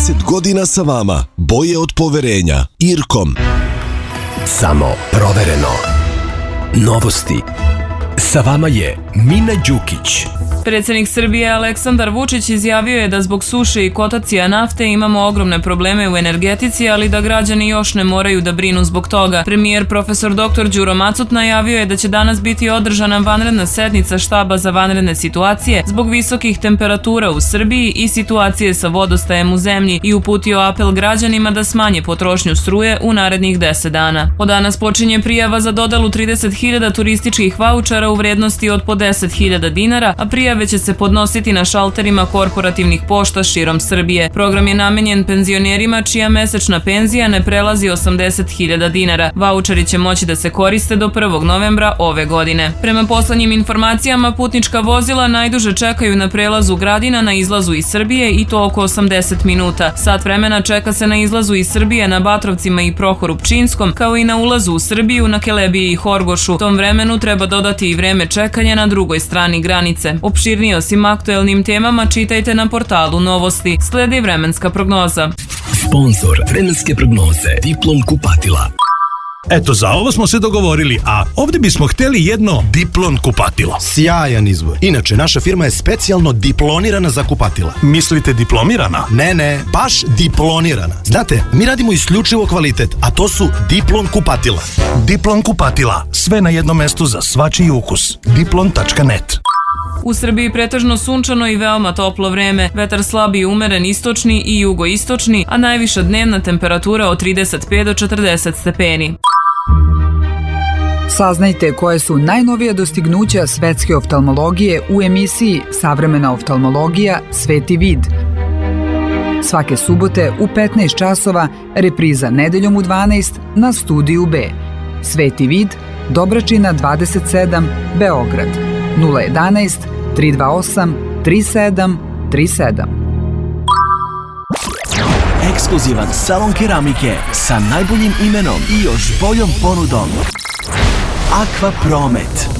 10 godina sa vama. Boje od poverenja. Irkom. Samo provereno. Novosti. Sa vama je Mina Đukić. Predsjednik Srbije Aleksandar Vučić izjavio je da zbog suše i kotacija nafte imamo ogromne probleme u energetici, ali da građani još ne moraju da brinu zbog toga. Premijer profesor dr. Đuro Macut najavio je da će danas biti održana vanredna sednica štaba za vanredne situacije zbog visokih temperatura u Srbiji i situacije sa vodostajem u zemlji i uputio apel građanima da smanje potrošnju struje u narednih 10 dana. Od danas počinje prijava za dodelu 30.000 turističkih vaučera u vrednosti od po 10.000 dinara, a prijave će se podnositi na šalterima korporativnih pošta širom Srbije. Program je namenjen penzionerima čija mesečna penzija ne prelazi 80.000 dinara. Vaučeri će moći da se koriste do 1. novembra ove godine. Prema poslednjim informacijama, putnička vozila najduže čekaju na prelazu Gradina na izlazu iz Srbije i to oko 80 minuta. Sat vremena čeka se na izlazu iz Srbije na Batrovcima i Prohoru Pčinskom, kao i na ulazu u Srbiju na Kelebiji i Horgošu. Tom vremenu treba dodati i vreme čekanja na drugoj strani granice. Opširnije o svim aktuelnim temama čitajte na portalu Novosti. Sledi vremenska prognoza. Sponzor vremenske prognoze Diplom kupatila. Eto, za ovo smo se dogovorili, a ovdje bismo htjeli jedno Diplon kupatilo. Sjajan izbor. Inače, naša firma je specijalno diplonirana za kupatila. Mislite diplomirana? Ne, baš diplonirana. Znate, mi radimo isključivo kvalitet, a to su Diplon kupatila. Diplon kupatila. Sve na jednom mestu za svačiji ukus. Diplon.net. U Srbiji pretežno sunčano i veoma toplo vreme, vetar slab i umeren istočni i jugoistočni, a najviša dnevna temperatura od 35 do 40 stepeni. Saznajte koje su najnovija dostignuća svetske oftalmologije u emisiji Savremena oftalmologija – Sveti vid. Svake subote u 15 časova, repriza nedeljom u 12 na Studiju B. Sveti vid, Dobračina 27, Beograd. 011 328 3737. Ekskluzivan salon keramike sa najboljim imenom i još boljom ponudom. Aqua Promet.